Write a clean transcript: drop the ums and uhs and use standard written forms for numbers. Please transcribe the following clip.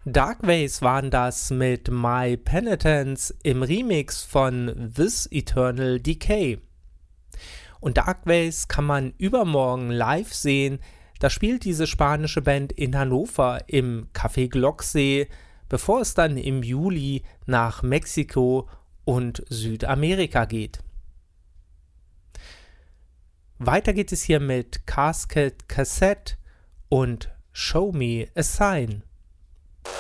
Darkways waren das mit My Penitence im Remix von This Eternal Decay. Und Darkways kann man übermorgen live sehen. Da spielt diese spanische Band in Hannover im Café Glocksee, bevor es dann im Juli nach Mexiko und Südamerika geht. Weiter geht es hier mit Casket Cassette und Show Me a Sign.